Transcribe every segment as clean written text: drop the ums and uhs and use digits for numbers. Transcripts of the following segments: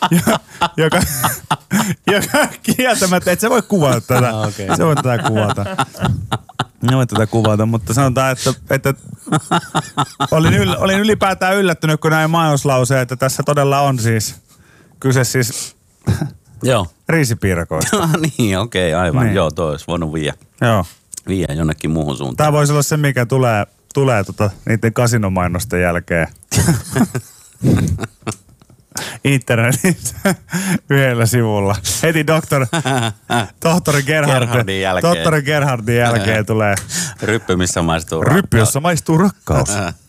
joka kieltämättä, et sä voi kuvata tätä. Okay. Se voi tätä kuvata. Ne voi tätä kuvata, mutta sanotaan, että olin ylipäätään yllättynyt, kun näin mainoslauseen, että tässä todella on siis kyse siis joo. riisipiirakoista. Niin, okei, aivan. Niin. Joo, toi olisi voinut viiä jonnekin muuhun suuntaan. Tämä voisi olla se, mikä tulee niiden kasinomainosten jälkeen. Internetissä yhdellä sivulla. Heti tohtori Gerhardin jälkeen tulee ryppy, missä maistuu rakkaus. Ryppy, jossa maistuu rakkaus.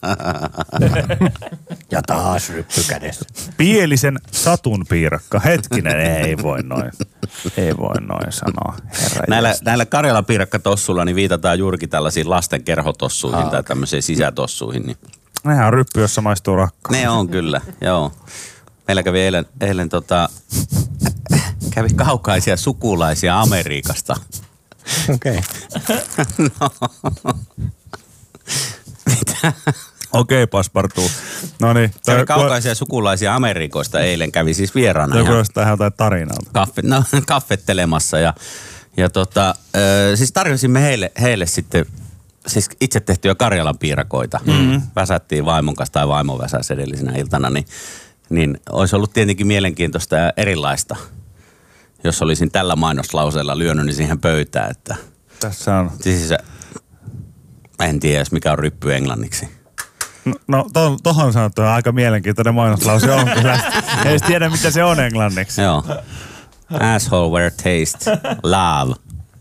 Ja taas ryppy kädessä. Pielisen satunpiirakka. Hetkinen, ei voi noin sanoa. Näillä Karjalan piirakkatossuilla niin viitataan juurikin tällaisiin lasten kerhotossuihin tai tämmöisiin sisätossuihin. Niin. Nehän on ryppy, jossa maistuu rakkaus. Ne on kyllä, joo. Meillä kävi eilen kävi kaukaisia sukulaisia Amerikasta. Okei. No. Mitä? Okei, paspartuu. No niin. Kaukaisia sukulaisia Amerikoista eilen kävi siis vieraana. Joku jostain jotain tarinalta. Kaffettelemassa ja siis tarjosimme heille sitten siis itse tehtyjä Karjalan piirakoita. Väsättiin vaimon kanssa tai vaimo väsäsi edellisenä iltana, niin olisi ollut tietenkin mielenkiintoista ja erilaista, jos olisin tällä mainoslauseella lyönyt niin siihen pöytään, että tässä on. Siis en tiedä edes mikä on ryppy englanniksi. No tohon sanottu aika mielenkiintoinen mainoslause on kyllä. Ei edes tiedä mitä se on englanniksi. Joo. Asshole where taste love.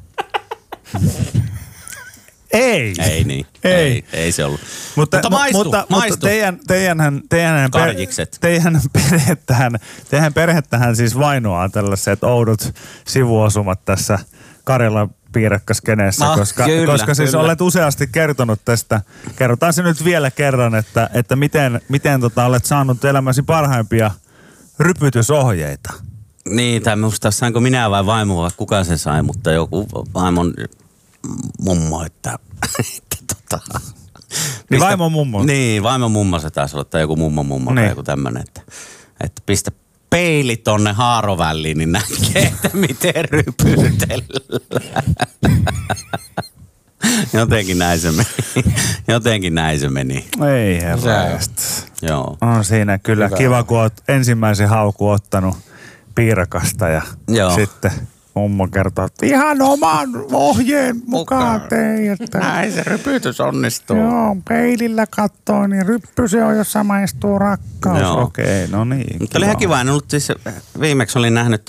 Ei. Ei niin. Ei se ollut. Mutta maistu. Teidän perhettähän siis vainoaa tällaiset oudot sivuosumat tässä Karjalan piirakkaskeneessä, koska siis olet useasti kertonut tästä. Kerrotaan se nyt vielä kerran, että miten olet saanut elämäsi parhaimpia rypytysohjeita. Niin, tai musta sainko minä vai vaimo vai kuka se sai, mutta joku vaimon mummo, että niin vaimon mummo? Niin, vaimon mummo se taisi olla, tai joku mummo tai joku tämmönen, että pistä peili tonne haaroväliin, niin näkee, että miten rypytellään. Jotenkin näin se meni. Ei herrasta. Joo. On siinä kyllä hyvä. Kiva, kun oot ensimmäisen hauku ottanut piirakasta ja sitten mummo kertoo, että ihan oman ohjeen mukaan tein. Että näin se rypytys onnistuu. Joo, peilillä kattoo, niin ryppy se on, jossa maistuu rakkaus. Okei, no niin. Mutta oli ihan kiva. En ollut siis, viimeksi olin nähnyt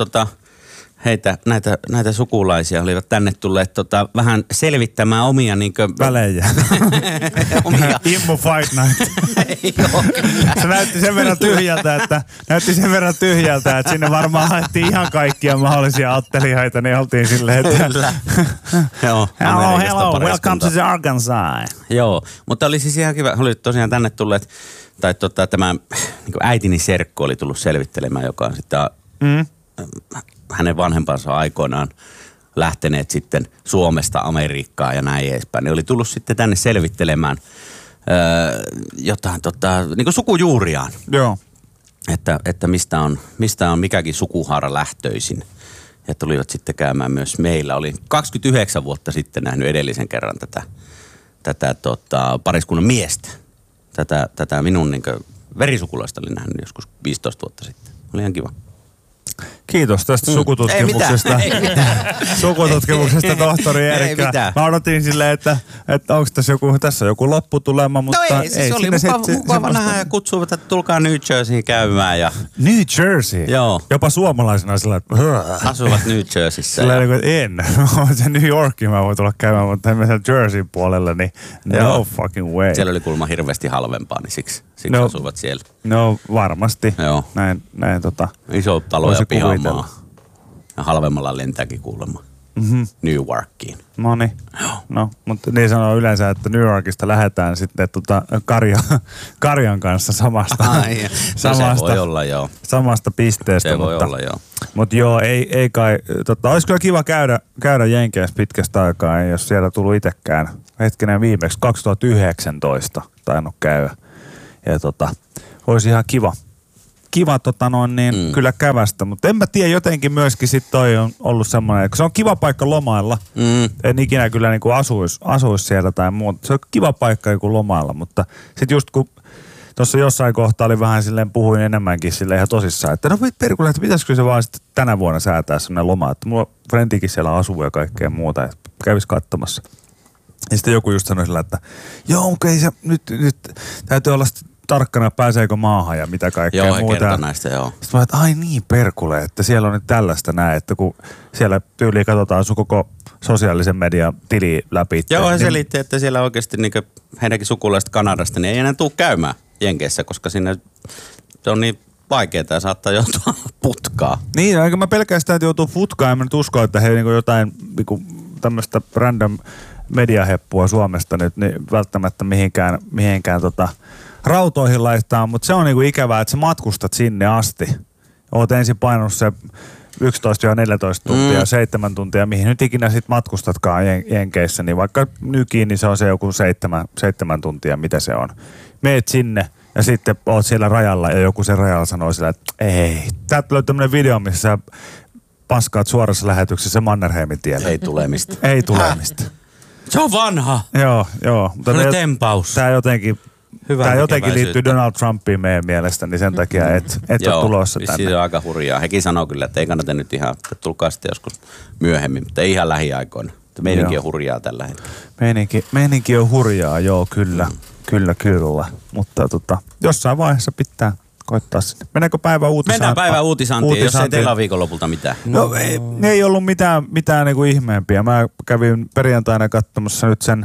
näitä sukulaisia olivat tänne tulleet vähän selvittämään omia niinkö välejä. Immu Fight Night. Joo, kyllä. Se näytti sen verran tyhjältä, että sinne varmaan haettiin ihan kaikkia mahdollisia ottelijoita, niin oltiin silleen, että kyllä. Joo. Hello, welcome to the Arkansas. Joo, mutta oli siis ihan kiva. Oli tosiaan tänne tulleet, tai tämä niin äitini serkku oli tullut selvittelemään, joka on sitten hänen vanhempansa aikoinaan lähteneet sitten Suomesta Amerikkaan ja näin edespäin. Ne oli tullut sitten tänne selvittelemään jotain niin kuin sukujuuriaan. Joo. Että mistä on mikäkin sukuhaara lähtöisin. Ja tulivat sitten käymään myös meillä. Olin 29 vuotta sitten nähnyt edellisen kerran tätä pariskunnan miestä. Tätä minun niin kuin verisukulaista olin nähnyt joskus 15 vuotta sitten. Oli ihan kiva. Kiitos tästä sukututkimuksesta. Ei mitään. Sukututkimuksesta, tohtori Erikka. Mä odotin silleen, että onko tässä joku lopputulema, mutta no ei. Se oli mukava nähdä ja kutsuivat, että tulkaa New Jerseyin käymään. Ja New Jersey? Joo. Jopa suomalaisena sillä, että asuvat New Jerseyssä. Sillä en. Se New Yorkin mä voin tulla käymään, mutta en mä Jerseyn puolelle, niin no fucking way. Siellä oli kuulemma hirveästi halvempaa, niin siksi asuvat siellä. No varmasti. Joo. Näin iso talo ja pihamaa. Ja halvemmalla lentääkin kuulemma. New Yorkiin. Noniin. No, mutta niin sanoo yleensä, että New Yorkista lähdetään sitten Karjan kanssa samasta. Se voi olla, joo. Samasta pisteestä. Se voi olla, joo. Mutta joo, ei kai, olisi kyllä kiva käydä Jenkeissä pitkästä aikaa, ei jos siellä tullut itsekään. Hetkinen viimeksi 2019 tainnut käydä. Ja olisi ihan kiva kyllä kävästä, mutta en mä tiedä, jotenkin myöskin sit toi on ollut semmoinen, että se on kiva paikka lomailla. En ikinä kyllä niinku asuis siellä tai muuta. Se on kiva paikka joku lomailla, mutta sit just kun tuossa jossain kohtaa oli vähän silleen, puhuin enemmänkin silleen ihan tosissaan, että no perkulle, että pitäisikö se vaan sitten tänä vuonna säätää semmoinen loma, että mulla frendikin siellä asuu ja kaikkea muuta, että kävis katsomassa. Ja sitten joku just sanoi sillä, että joo, okei, se nyt täytyy olla tarkkana, pääseekö maahan ja mitä kaikkea muuta. Joo, he kertoo näistä, joo. Sitten mä että ai niin perkule, että siellä on nyt tällaista näin, että kun siellä tyyliin katsotaan sun koko sosiaalisen median tili läpi. Joo, he selitti, että siellä oikeasti niin heidänkin sukulaiset Kanadasta, niin ei enää tule käymään Jenkeissä, koska sinne se on niin vaikeaa ja saattaa joutua putkaa. Niin, eikä mä pelkästään, että joutuu putkaan, en mä nyt usko, että he niinku jotain niinku tämmöistä random mediaheppua Suomesta nyt niin välttämättä mihinkään rautoihin laittaa, mutta se on niinku ikävää, että sä matkustat sinne asti. Oot ensin painanut se 11-14 tuntia, 7 tuntia, mihin nyt ikinä sit matkustatkaan Jenkeissä, niin vaikka nykiin, niin se on se joku 7 tuntia, mitä se on. Meet sinne ja sitten oot siellä rajalla ja joku sen rajalla sanoo sillä, että ei. Täältä löytyy tämmönen video, missä paskaat suorassa lähetyksessä Mannerheimin tielle. Ei tulemista. Ei tulemista. Se on vanha. Joo. Mutta se on tempaus. Tää jotenkin liittyy Donald Trumpiin meidän mielestä, niin sen takia et ole tulossa tänne. Joo, on aika hurjaa. Hekin sanoo kyllä, että ei kannata nyt ihan, että tulkaa sitten joskus myöhemmin, mutta ei ihan lähiaikoina. Meininki on hurjaa tällä hetkellä. Meininki on hurjaa, joo, kyllä. Kyllä. Mutta jossain vaiheessa pitää koittaa sinne. Mennäänkö päivän uutisaan? Mennään päivän uutisantiin, jos ei teillä ole viikonlopulta mitään. No ei ollut mitään niinku ihmeempiä. Mä kävin perjantaina katsomassa nyt sen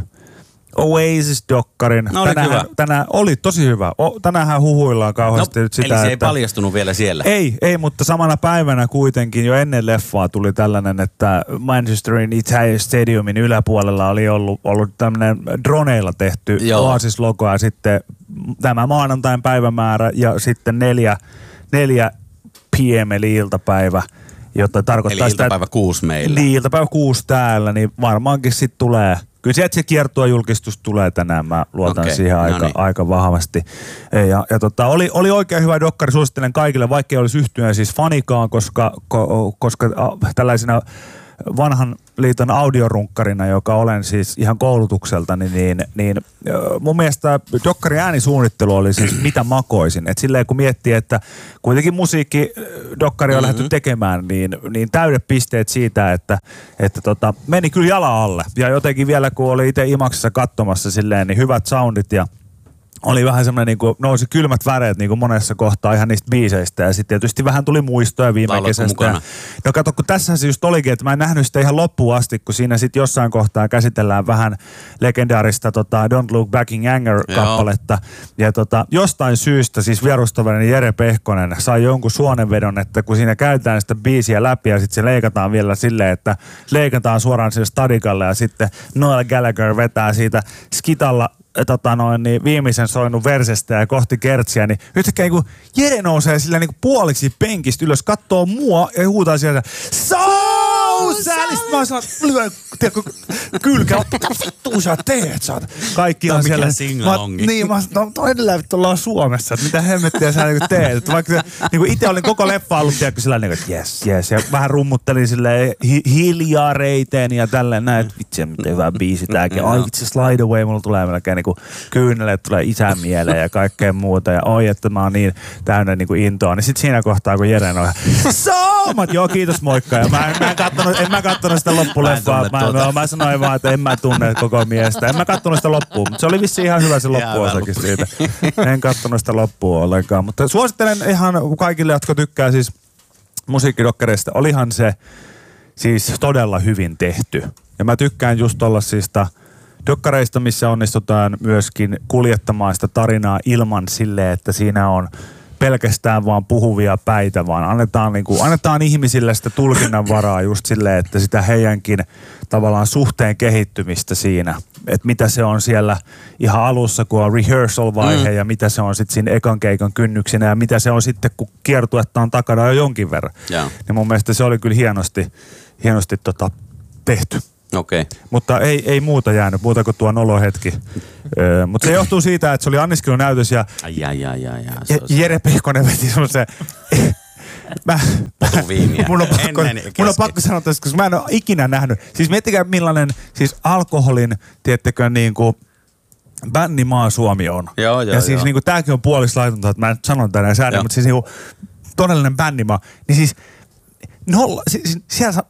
Oasis-dokkarin. No oli hyvä. Tänään oli tosi hyvä. Tänäänhän huhuillaan kauheasti nyt sitä, eli se ei paljastunut vielä siellä. Ei, mutta samana päivänä kuitenkin jo ennen leffaa tuli tällainen, että Manchesterin Italian Stadiumin yläpuolella oli ollut tämmöinen droneilla tehty Oasis-logo ja sitten tämä maanantain päivämäärä ja sitten 4 p.m. eli iltapäivä, jotta tarkoittaa eli iltapäivä 6 meillä. Niin, iltapäivä 6 täällä, niin varmaankin sitten tulee. Kyllä sieltä se kiertuejulkistus tulee tänään, mä luotan siihen aika vahvasti. Oli oikein hyvä dokkari, suosittelen kaikille, vaikka ei olisi yhtyeen siis fanikaan, koska tällaisena vanhan liiton audiorunkkarina, joka olen siis ihan koulutukselta, niin mun mielestä dokkarin äänisuunnittelu oli siis mitä makoisin. Et silleen kun miettii, että kuitenkin musiikkidokkari on lähdetty tekemään, niin täydet pisteet siitä, että meni kyllä jala alle. Ja jotenkin vielä kun oli itse Imaksessa katsomassa silleen, niin hyvät soundit ja oli vähän semmoinen, niin kuin nousi kylmät väreet niin kuin monessa kohtaa ihan niistä biiseistä. Ja sitten tietysti vähän tuli muistoja viime kesästä. No kato, kun tässä se just olikin, että mä en nähnyt sitä ihan loppuun asti, kun siinä sitten jossain kohtaa käsitellään vähän legendaarista Don't Look Back in Anger-kappaletta. Ja jostain syystä siis vierustoverini Jere Pehkonen sai jonkun suonenvedon, että kun siinä käytetään sitä biisiä läpi ja sitten se leikataan vielä silleen, että leikataan suoraan sille stadikalle ja sitten Noel Gallagher vetää siitä skitalla viimeisen soinut versestä ja kohti kertsiä, niin yhtäkkiä niin Jere nousee sillä niin puoliksi penkistä ylös, kattoo mua ja huutaa sieltä säälistä. Mä saat kylkää, mitä vittua sä teet? Kaikki on siellä. Niin, mä sanoin, edelleen vittu ollaan Suomessa, että mitä hemmettiä sä niin teet. Että vaikka niin itse olin koko leffa ollut sellainen, että yes. Ja vähän rummuttelin silleen hiljaa reiteen ja tälleen näin, että vitsi, miten hyvä biisi tääkin. Ai vitsi, Slide Away, mulla tulee melkein niin kyyneleet, tulee isän mieleen ja kaikkea muuta. Ja oi, että mä oon niin täynnä niin intoa. Niin sit siinä kohtaa, kun Jere on joo, kiitos, moikka. Ja en mä kattonut sitä loppuleffaa. Mä sanoin vaan, että en mä tunne koko miestä. En mä kattonut sitä loppuun, mutta se oli vissiin ihan hyvä se loppuosakin siitä. En kattonut sitä loppuun ollenkaan. Mutta suosittelen ihan kaikille, jotka tykkää siis musiikkidokkareista. Olihan se siis todella hyvin tehty. Ja mä tykkään just tollaisista dokkareista, missä onnistutaan myöskin kuljettamaan sitä tarinaa ilman silleen, että siinä on pelkästään vaan puhuvia päitä, vaan annetaan ihmisille sitä tulkinnanvaraa just silleen, että sitä heidänkin tavallaan suhteen kehittymistä siinä, että mitä se on siellä ihan alussa, kun on rehearsal-vaihe ja mitä se on sitten siinä ekan keikan kynnyksenä ja mitä se on sitten, kun kiertuetta on takana jo jonkin verran. Yeah. Ja mun mielestä se oli kyllä hienosti tehty. Okei. Mutta ei muuta jäänyt, muuta kuin tuo nolohetki. Mutta se johtuu siitä, että se oli anniskelunäytös ja Jere Pehkonen veti semmoisen... Mun on pakko sanoa tästä, koska mä en ole ikinä nähnyt. Siis miettikää millainen siis alkoholin, tiettekö niinku... bännimaa Suomi on. Joo, ja siis niinku tääkin on puolislaitonta, että mä en sanon tänään säännön, mutta siis niinku todellinen bännimaa. Niin siis siellä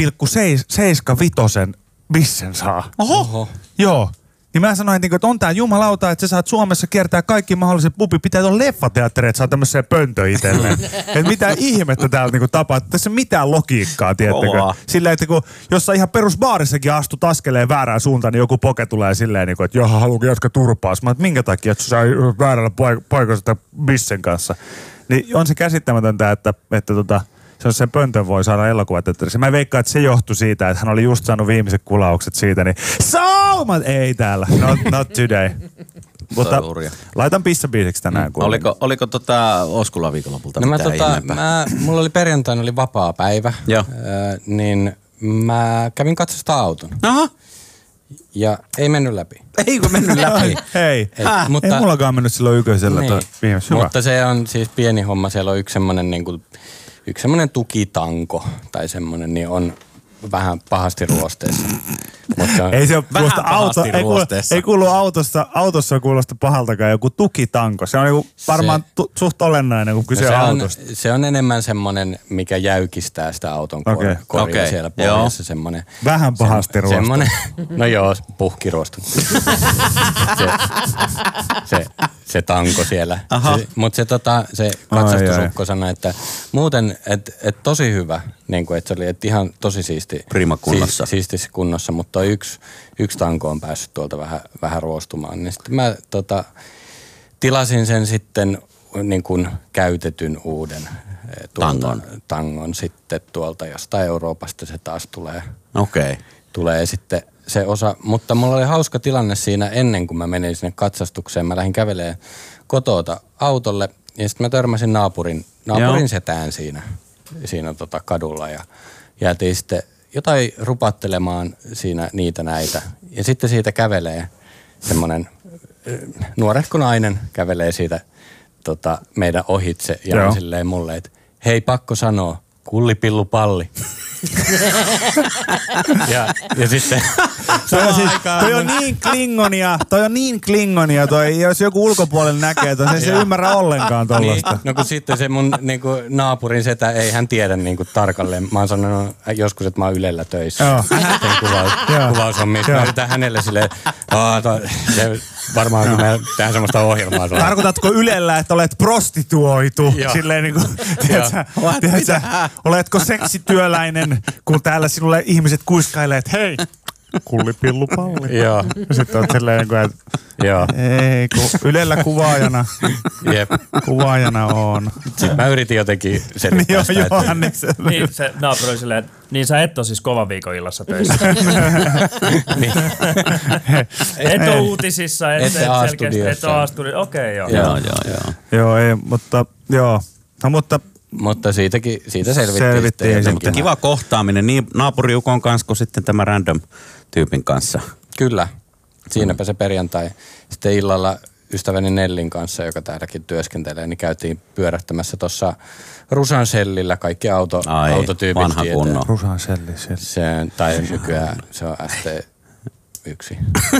0,75 bissen saa. Oho. Joo. Niin mä sanoin, että on tää jumalauta, että sä saat Suomessa kiertää kaikki mahdolliset pubi. Pitää tuon leffateatteri, että saa tämmöisen pöntö itselleen. Että mitä ihmettä täällä niinku tapahtuu. Tässä ei mitään logiikkaa, tiedättekö? Silleen, että kun jossain ihan perusbaarissakin astut askeleen väärään suuntaan, niin joku poke tulee silleen, että jaha, haluukin jatka turpaas. Mä että minkä takia, että sä väärällä paikalla sitä bissen kanssa. Niin on se käsittämätöntä, että se pöntön voi saada elokuvateatterissa. Mä veikkaan, että se johtui siitä, että hän oli just saanut viimeiset kulaukset siitä, niin saumat ei täällä, not today. Mutta laitan pissabiisiksi tänään. Oliko Oskula viikonlopulta mulla oli perjantaina oli vapaa päivä, niin mä kävin katsostaa auton. Aha. Ja ei mennyt läpi. Eikö mennyt läpi? Ei mullakaan mennyt silloin yköisellä. Niin. Mutta se on siis pieni homma, siellä on yksi semmoinen tukitanko tai semmoinen, niin on vähän pahasti ruosteessa. Ei se ole ei kuulu autossa kuulosta pahaltakaan joku tukitanko. Se on niinku varmaan suht olennainen, kun kyse autosta. Se on enemmän semmoinen, mikä jäykistää sitä auton korjaa siellä pohjassa. Semmoinen, vähän pahasti ruosta. No joo, puhkiruosta. se tanko siellä. Mutta se katsastusukko sanoi, että muuten, että tosi hyvä. Niin kuin, että se oli ihan tosi siisti. Prima kunnossa. Siistissä kunnossa, mutta toi yksi tanko on päässyt tuolta vähän ruostumaan. Niin sitten mä tilasin sen sitten niin kuin käytetyn uuden tangon sitten tuolta jostain Euroopasta se taas tulee. Okei. Tulee sitten se osa, mutta mulla oli hauska tilanne siinä ennen kuin mä menin sinne katsastukseen. Mä lähdin kävelemään kotoota autolle ja sitten mä törmäsin naapurin setään siinä kadulla ja jäätiin sitten jotain rupattelemaan siinä niitä näitä. Ja sitten siitä kävelee semmoinen nuorehko nainen kävelee siitä meidän ohitse ja on silleen mulle, että hei pakko sanoa, kullipillupalli. ja sitten toi on niin klingonia, jos joku ulkopuolella näkee, että se ei ymmärrä ollenkaan tollaista. No kun sitten se mun naapurin setä ei hän tiedä tarkalleen. Mä oon sanonut joskus, että mä oon Ylellä töissä. Kuvaushommissa. Mä yritän hänelle silleen, varmaan kun me tehdään semmoista ohjelmaa. Tarkoitatko Ylellä, että olet prostituoitu? Silleen niinku, tiedätkö, oletko seksityöläinen, kun täällä sinulle ihmiset kuiskailee, että hei, kullipillupalli. Joo. Ja sitten on silleen, että ei, Ylellä kuvaajana on. Sitten mä yritin jotenkin selittää sitä. Niin, se naapuri silleen, niin sä et ole siis kovan viikon illassa töissä. Et ole uutisissa, et selkeästi, et ole A-studiossa. Okei, joo. Joo, ei, mutta joo. No, mutta siitä selvittiin. Mutta kiva kohtaaminen niin naapuriukon kanssa kuin sitten tämä random-tyypin kanssa. Kyllä. Siinäpä se perjantai. Sitten illalla ystäväni Nellin kanssa, joka täälläkin työskentelee, niin käytiin pyörähtämässä tuossa Rusansellillä. Kaikki autotyypit vanha kunno. Rusanselli. Tai nykyään se on ST1.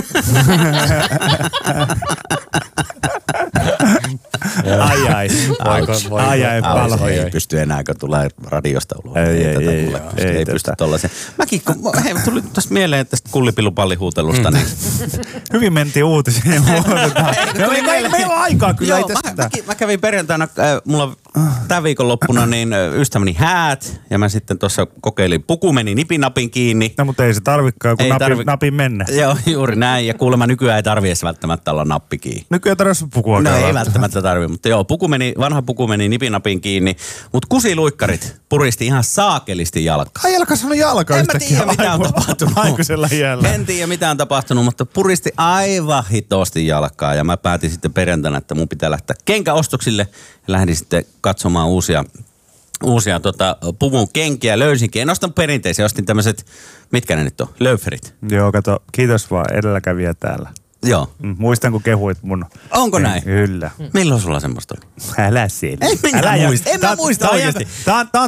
Ai, palho. Ei pysty enää, kun tulee radiosta ulos. Ei pysty tollaiseen. Mäkin, tuli tästä mieleen tästä kullipillupallihuutelusta. Niin. Hyvin mentiin uutisiin. Meillä on aikaa kyllä. Mä kävin perjantaina, mulla tämän viikonloppuna niin ystäväni häät, ja mä sitten tuossa kokeilin. Puku meni nipinapin kiinni. No, mutta ei se tarvikaan, kun napin mennä. Joo, juuri näin. Ja kuulemma nykyään ei tarvitse välttämättä olla nappi kiinni. Nykyään tarvitse pukua. No ei välttämättä tarvitse, mutta joo, vanha puku meni nipinapin kiinni. Mutta kusiluikkarit puristi ihan saakelisti jalkaa. Ai jalka sanoi jalka yhtäkkiä. En mä tiedä, mitä on tapahtunut. Aikuisella iällä. En tiedä, mitä on tapahtunut, mutta puristi aivan hitosti jalkaa. Ja mä päätin sitten perjantaina, että mun pitää lähteä kenkäostoksille. Ja lähdin sitten katsomaan uusia uusia puvun kenkiä, löysinkin. En ostanut perinteisiä, ostin tämmöiset, mitkä ne nyt on, lööferit. Joo, kato, kiitos vaan, edelläkävijä täällä. Joo. Muistan, kun kehuit mun. Onko näin? Kyllä. Milloin sulla semmoista oli? Älä siellä. En mä muista oikeesti. Tää on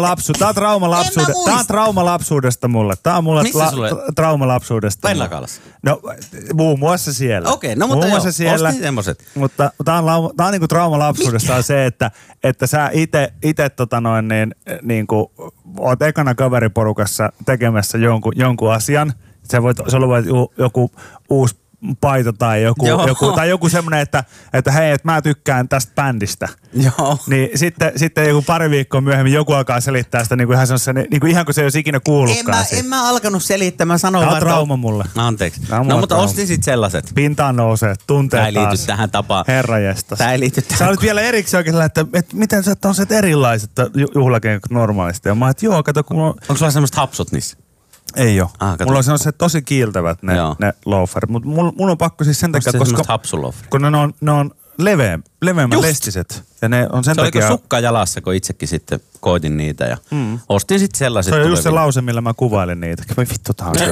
trauma lapsuudesta mulle. Tää on mulle trauma lapsuudesta. Pennakalassa? No, muun muassa siellä. Okei, no mutta joo, ostin semmoset. Mutta tää on niinku trauma lapsuudesta on se, että sä ite niinku oot ekana kaveriporukassa tekemässä jonkun asian. Se oli joku uusi paito tai joku semmoinen, että hei, että mä tykkään tästä bändistä. Joo. Niin sitten joku pari viikkoa myöhemmin joku alkaa selittää sitä niin kuin ihan kuin se ei olisi ikinä kuullutkaan. En mä alkanut selittää, mä sanoin vaan. Tämä on trauma mulle. Anteeksi. No mutta ostin sit sellaiset. Pintaan nousee, tunteet taas. Tää ei liity tähän tapaan. Herranjestas. Tää ei liity tähän. Sä olit vielä erikseen oikein, että miten sä on se erilaiset juhlakengät normaalisti. Ja mä että joo, kato kun onko sulla semmoista hapsut niissä? Ei oo. Mulla on sellaiset tosi kiiltävät ne loaferit, mutta mulla on pakko siis sen takia, koska kun ne on leveämmän lestiset. Ja ne on sen takia. Se oli sukka jalassa, kun itsekin sitten koitin niitä ja ostin sitten sellaiset. Se on just se lause, millä mä kuvailin niitä. Voi vittu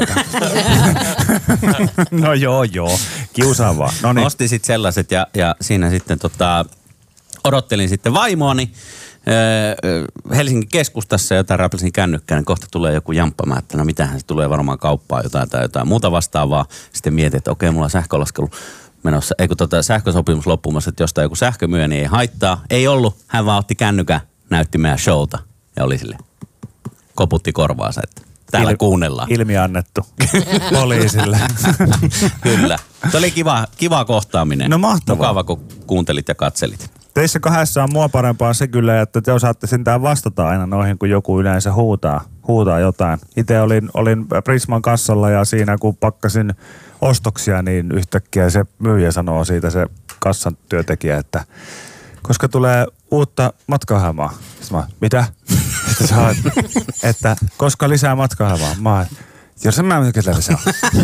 No joo, kiusaavaa. Noniin. Ostin sitten sellaiset ja siinä sitten odottelin sitten vaimoani. Helsingin keskustassa, jota räpläsin kännykkään, niin kohta tulee joku jamppa. Mä että no mitähän se tulee varmaan kauppaan jotain muuta vastaavaa. Sitten mietin, että okei, mulla on sähkölaskelu menossa, sähkösopimus loppumassa, että jostain joku sähkö myö, niin ei haittaa. Ei ollut, hän vaan otti kännykän, näytti meidän showta ja oli sille, koputti korvaansa, että täällä kuunnellaan. Ilmi annettu poliisille. Kyllä. Se oli kiva kohtaaminen. No mahtavaa. Mukava, kun kuuntelit ja katselit. Teissä kahdessa on mua parempaa se kyllä, että te osaatte sentään vastata aina noihin, kun joku yleensä huutaa jotain. Itse olin Prisman kassalla ja siinä kun pakkasin ostoksia, niin yhtäkkiä se myyjä sanoo siitä se kassan työntekijä, että koska tulee uutta matkaohjelmaa. Sitten mä, mitä? Sitten sä oot, että koska lisää matkaohjelmaa? Mä oon, jos en mä mitään lisää.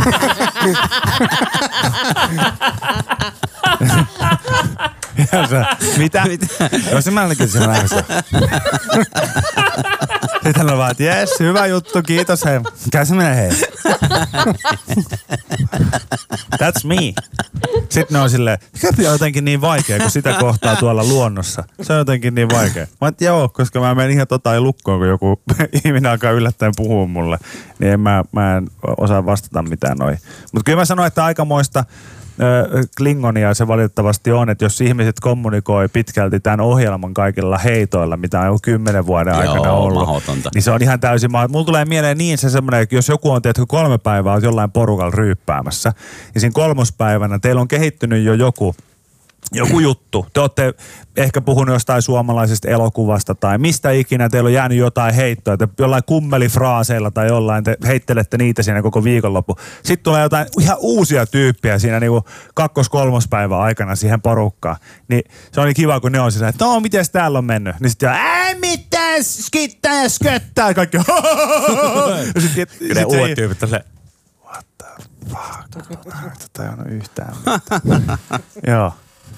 Ja sä, mitä? Jos en mä mitään lisää. Sitten hän on vaan, että jes, hyvä juttu, kiitos, hei. Käy se menee, hei. That's me. Sitten ne on silleen, köpi on jotenkin niin vaikea, kun sitä kohtaa tuolla luonnossa. Se on jotenkin niin vaikea. Mä oon, joo, koska mä menen ihan lukkoon, kun joku ihminen alkaa yllättäen puhua mulle. Niin mä en osaa vastata mitään noihin. Mutta kyllä mä sanoin, että aikamoista klingonia se valitettavasti on, että jos ihmiset kommunikoi pitkälti tämän ohjelman kaikilla heitoilla, mitä on jo 10 vuoden aikana ollut, mahdotonta. Niin se on ihan täysin mahdotonta. Mulla tulee mieleen niin se semmoinen, että jos joku on tehty 3 päivää olet jollain porukalla ryyppäämässä, niin siinä 3. päivänä teillä on kehittynyt jo joku juttu. Te olette ehkä puhunut jostain suomalaisesta elokuvasta tai mistä ikinä teillä on jäänyt jotain heittoa. Te jollain kummelifraaseilla tai jollain te heittelette niitä siinä koko viikonloppu. Sitten tulee jotain ihan uusia tyyppiä siinä niinku 2.–3. päivän aikana siihen porukkaan. Niin se on niin kiva, kun ne on siinä, että no mites täällä on mennyt. Niin sitten ei mitään, skittää ja sköttää. Kaikki ja sitten uudet tyypit on se, what the fuck, tätä ei ole yhtään. Joo.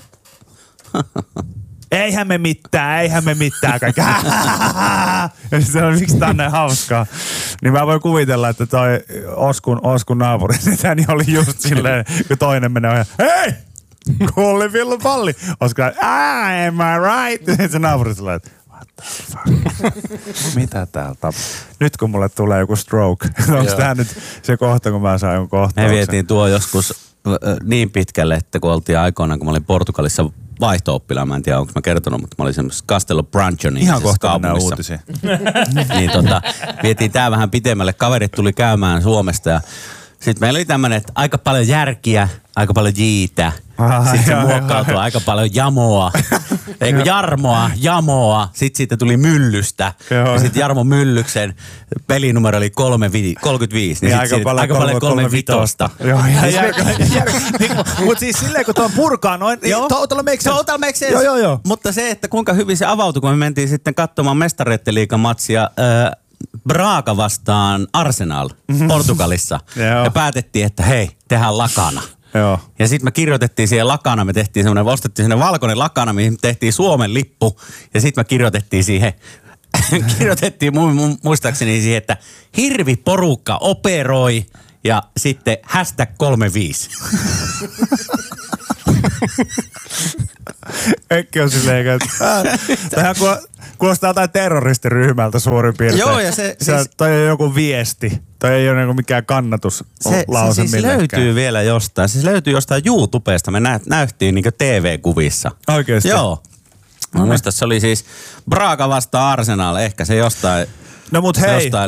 Eihän me mitään kaikki. Ja sitten on, miksi tää on näin hauskaa. Niin mä voin kuvitella, että toi Oskun naapuri, niin oli just silleen, kun toinen menee ohjaa, hei! Kulli villu palli. Oskun, am I right? Ja se naapuri silleen, että what the fuck? Mitä täällä tapahtuu? Nyt kun mulle tulee joku stroke, onko tää nyt se kohta, kun mä saan jonkun kohtauksen? Me vietiin tuo joskus niin pitkälle, että kun oltiin aikoinaan, kun mä olin Portugalissa vaihto-oppilaan, mä en tiedä, onko mä kertonut, mutta mä olin semmoisessa Castello Brancho ihan kohta mennään uutisiin. Niin vietiin tää vähän pitemmälle. Kaverit tuli käymään Suomesta ja sitten meillä oli tämmönen, että aika paljon järkiä, aika paljon jiitä. Sitten se muokkautui aika paljon jamoa. Eikö Jarmoa, jamoa. Sitten siitä tuli Myllystä. Ja sitten Jarmo Myllyksen pelinumero oli 35. Niin aika paljon 35. Mutta siis silleen, kun tuon purkaa noin, total makes sense. Total makes sense. Joo. Mutta se, että kuinka hyvin se avautui, kun me mentiin sitten katsomaan Mestareitten liigan matsia Braga vastaan Arsenal Portugalissa. Ja päätettiin, että hei, tehdään lakana. Joo. Ja sitten me kirjoitettiin siihen lakana, ostettiin semmoinen valkoinen lakana, mihin tehtiin Suomen lippu. Ja sitten me kirjoitettiin siihen kirjoitettiin muistaakseni siihen, että hirviporukka operoi ja sitten #35. Ekki on silleen, että tähän kuulostaa jotain terroristiryhmältä suurin piirtein. Joo, ja toi on joku viesti. Toi ei ole niinku mikään kannatuslause se siis millekään. löytyy vielä jostain. Se löytyy jostain YouTubesta. Me nähtiin niinku TV-kuvissa. Oikeesti? Joo. Mä muistan, se oli siis Braga vastaan Arsenal. Ehkä se jostain